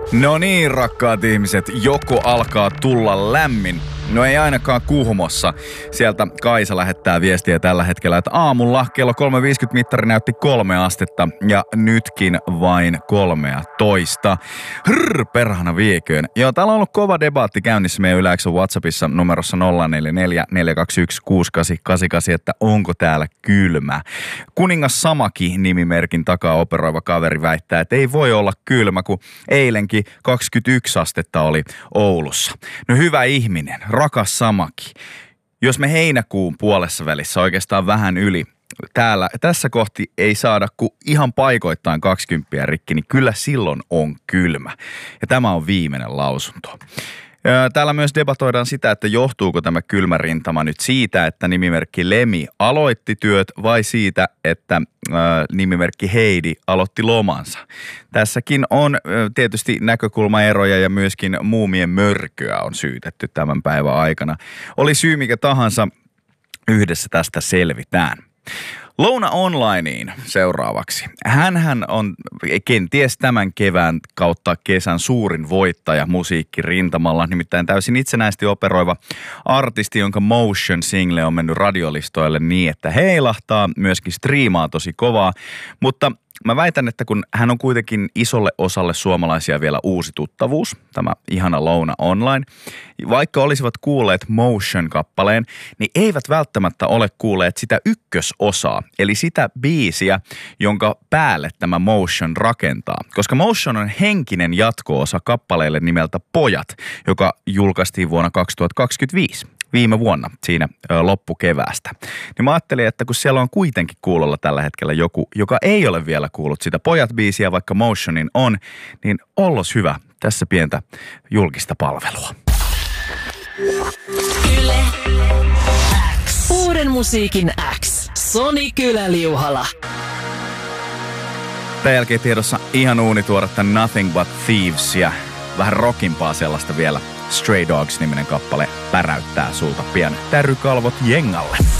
No niin, rakkaat ihmiset, joko alkaa tulla lämmin? No ei ainakaan Kuhmossa. Sieltä Kaisa lähettää viestiä tällä hetkellä, että aamulla kello 3.50 mittari näytti 3 astetta ja nytkin vain 13. Perhana vieköön. Joo, täällä on ollut kova debaatti käynnissä meidän Yle X:n WhatsAppissa numerossa 044 421 6888, että onko täällä kylmä. Kuningas Samaki nimimerkin takaa operoiva kaveri väittää, että ei voi olla kylmä, kun eilenkin 21 astetta oli Oulussa. No hyvä ihminen, rakas Samaki. Jos me heinäkuun puolessa välissä oikeastaan vähän yli tässä kohti ei saada kuin ihan paikoittain 20 rikki, niin kyllä silloin on kylmä. Ja tämä on viimeinen lausunto. Täällä myös debatoidaan sitä, että johtuuko tämä kylmä rintama nyt siitä, että nimimerkki Lemi aloitti työt vai siitä, että nimimerkki Heidi aloitti lomansa. Tässäkin on tietysti näkökulmaeroja ja myöskin muumien mörköä on syytetty tämän päivän aikana. Oli syy mikä tahansa, yhdessä tästä selvitään. Louna Onlineen seuraavaksi. Hänhän on kenties tämän kevään kautta kesän suurin voittaja musiikkirintamalla, nimittäin täysin itsenäisesti operoiva artisti, jonka Motion single on mennyt radiolistoille niin, että heilahtaa, myöskin striimaa tosi kovaa, mutta mä väitän, että kun hän on kuitenkin isolle osalle suomalaisia vielä uusi tuttavuus, tämä ihana Louna Online, vaikka olisivat kuulleet Motion-kappaleen, niin eivät välttämättä ole kuulleet sitä ykkösosaa, eli sitä biisiä, jonka päälle tämä Motion rakentaa. Koska Motion on henkinen jatko-osa kappaleelle nimeltä Pojat, joka julkaistiin vuonna 2025. Viime vuonna siinä loppukeväästä. Niin mä ajattelin, että kun siellä on kuitenkin kuulolla tällä hetkellä joku, joka ei ole vielä kuullut sitä Pojat-biisiä, vaikka Motionin on, niin ollos hyvä tässä pientä julkista palvelua. Yle X. Uuden musiikin X. Soni Kylä-Liuhala. Tämän jälkeen tiedossa ihan uunituoretta Nothing But Thieves ja vähän rockimpaa sellaista vielä. Stray Dogs-niminen kappale päräyttää sulta pian tärykalvot jengalle.